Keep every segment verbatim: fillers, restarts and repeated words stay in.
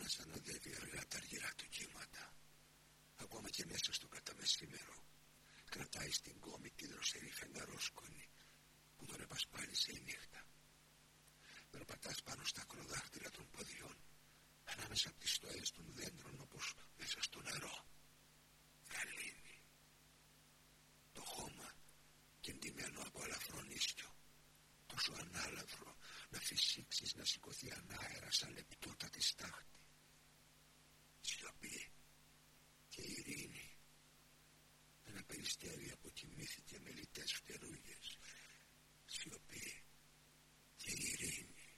ουρανάς αναδεύει αργά τα αργυρά του κύματα. Ακόμα και μέσα στο καταμεσήμερο κρατάει στην κόμη τη δροσερή φεγγαρόσκονη που τον επασπάλισε η νύχτα. Περπατάς πάνω στα ακροδάχτυλα των ποδιών, ανάμεσα από τις στοές των δέντρων όπως μέσα στο νερό. Γαλήνη. Το χώμα κεντυμένο από αλαφρό νήστιο, τόσο ανάλαφρο να φυσήξεις να σηκωθεί ανάερα σαν λεπτότατη στάχτη. Σιωπή και ειρήνη. Ένα περιστέρι αποκοιμήθηκε με λιτές φτερούγες. Σιωπή και ειρήνη.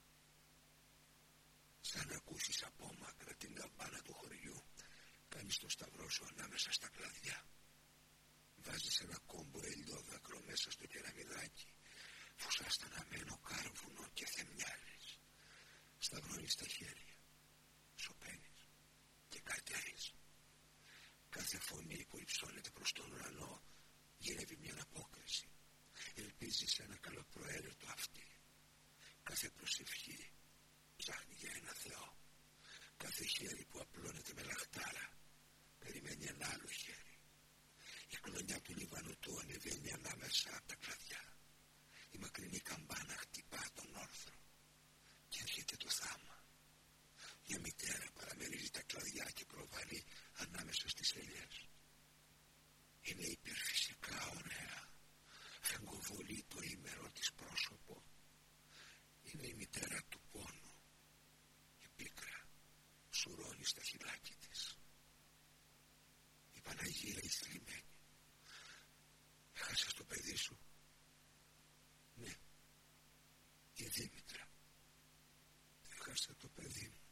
Σαν να ακούσεις απόμακρα την καμπάνα του χωριού, κάνεις το σταυρό σου ανάμεσα στα κλαδιά. Βάζεις ένα κόμπο ελιόδακρο μέσα στο κεραμιδάκι, φουσάς τα αναμένο κάρβουνο και θεμιάλεις. Σταυρώνεις τα χέρια, σωπαίνεις και κατέρεις. Κάθε φωνή που υψώνεται προς τον ουρανό γυρεύει μια απόκριση. Ελπίζεις σε ένα καλοπροαίρετο αυτή. Κάθε προσευχή ψάχνει για ένα Θεό. Κάθε χέρι που απλώνεται με λαχτάρα περιμένει ένα άλλο χέρι. Η κλονιά του Λιβανωτού ανεβαίνει ανάμεσα από τα κλαδιά. Η μακρινή καμπάνα χτυπά τον όρθρο και έρχεται το θάμα. Μια μητέρα παραμερίζει τα κλαδιά και προβάλλει ανάμεσα στις ελιές. Είναι υπερφυσικά ωραία. Φεγγοβολεί το ήμερο της πρόσωπο. Είναι η μητέρα του πόνου. Η πίκρα σουρώνει στα χειλάκι της. Η Παναγία η θλιμμένη. Έχασες το παιδί σου? Ναι, η Δήμητρα. Έχασα το παιδί μου.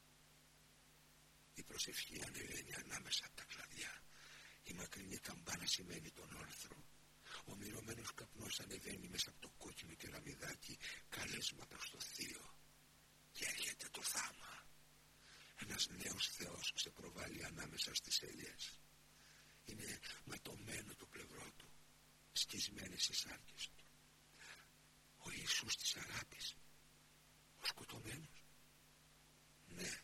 Η προσευχή ανεβαίνει ανάμεσα από τα κλαδιά. Η μακρινή καμπάνα σημαίνει τον όρθρο. Ο μυρωμένος καπνός ανεβαίνει μέσα από το κόκκινο κεραμιδάκι, κάλεσμα προς το θείο. Και έρχεται το θάμα. Ένας νέος Θεός ξεπροβάλλει ανάμεσα στις ελιές. Είναι ματωμένο το πλευρό του, σκισμένες οι σάρκες του. Ο Ιησούς της αγάπης, ο σκοτωμένος. Ναι,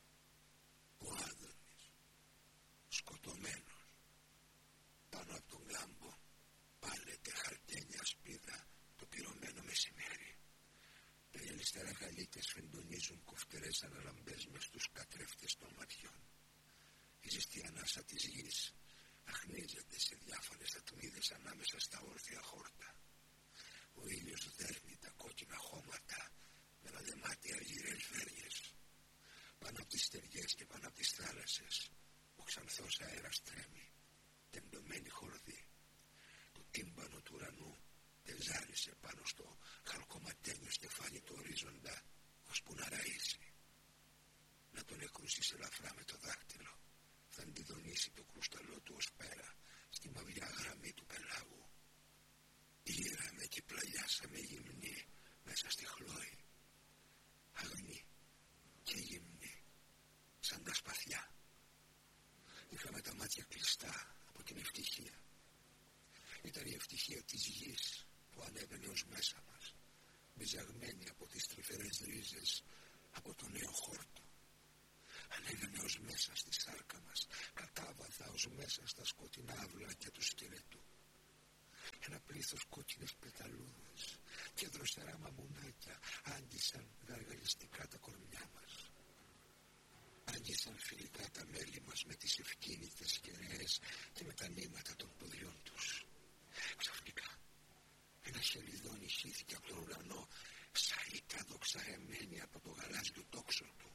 ο Άδωνης, σκοτωμένος. Πάνω από τον γάμπο πάλεται χαρτένια σπίδα το πυρωμένο μεσημέρι. Περιελιστέρα γαλίτες φεντονίζουν κοφτερές αναλαμπές μες στους κατρέφτες των ματιών. Η ζεστή ανάσα της γης αχνίζεται σε διάφανες ατμίδες ανάμεσα στα όρθια χόρτα. Ο ήλιος δέρνει τα κόκκινα χώματα με λαδεμάτια αργυρές βέργες. Πάνω από τις στεριές και πάνω από τις θάλασσες ο ξανθός αέρας τρέμει, τεντωμένη χορδή. Το τύμπανο του ουρανού τεζάρισε πάνω στο χαλκοματένιο στεφάνι του ορίζοντα ώσπου να ραΐσει. Να τον εκρούσεις ελαφρά με το δάχτυλο, θα αντιδονήσει το κρουσταλό του ως πέρα στη μαυριά γραμμή του πελάγου. Ήραμε και πλαγιάσαμε γυμνή μέσα στη χλόη. Αγνή και γυμνή σαν τα σπαθιά. Είχαμε τα μάτια κλειστά από την ευτυχία. Ήταν η ευτυχία της γης που ανέβαινε ως μέσα μας, μπιζαγμένη από τις τρυφερές ρίζες από το νέο χόρτο. Ανέβαινε ως μέσα στη σάρκα μας, κατάβαθα ως μέσα στα σκοτεινά αυλάκια του σκελετού. Ένα πλήθος κόκκινες πεταλούδες και δροσερά μαμουνάκια άγγισαν γαργαλιστικά τα κορμιά μας. Άγγισαν φιλικά τα μέλη μας με τις ευκίνητες κεραίες και με τα νήματα των ποδιών τους. Ξαφνικά ένα χελιδόνι χύθηκε από τον ουρανό, σαΐτα δοξαεμένη από το γαλάζιο τόξο του.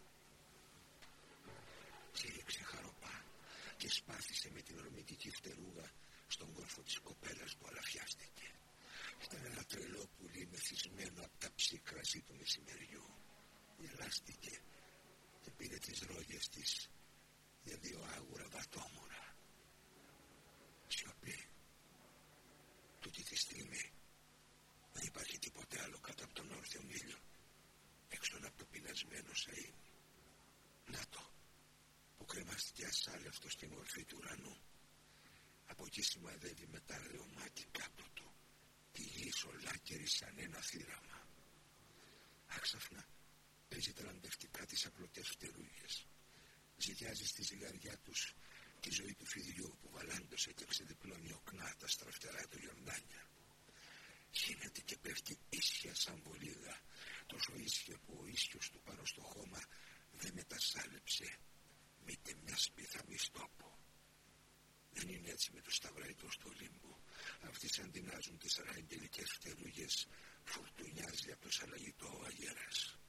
Κήρυξε χαροπά και σπάθησε με την ορμητική φτερούγα στον κόρφο της κοπέλας που αλαφιάστηκε. Ήταν ένα τρελό πουλί μεθυσμένο από τα ψύκραση του μεσημεριού. Γελάστηκε και πήρε τις ρόγες της για δύο άγουρα βατόμουρα. Σιωπή. Τούτη τη στιγμή δεν υπάρχει τίποτε άλλο κάτω από τον όρθιο ήλιο, έξω από το πεινασμένο σαΐνι. Να το, που κρεμάστηκε ασάλευτο στη μορφή του ουρανού. Από εκεί σημαδεύει με τα ρεωμάτι κάτω του τη γη σολάκερη σαν ένα θύραμα. Άξαφνα γεμίζει ταλαντευτικά τις απλωτές φτερούγες. Ζυγιάζει στη ζυγαριά τους τη ζωή του φιδιού που βαλάντωσε και ξεδιπλώνει οκνά τα στραφτερά του Ιορδάνια. Χύνεται και πέφτει ίσια σαν βολίδα, τόσο ίσια που ο ίσιος του πάνω στο χώμα δεν μετασάλεψε μήτε μια σπίθα τόπο. Δεν είναι έτσι με τους σταυραϊτούς του Ολύμπου. Αυτοί σαντινάζουν τις αραγγελικές φτερούγες, φουρτουνιάζει από το σαλαγητό ο αγέρας.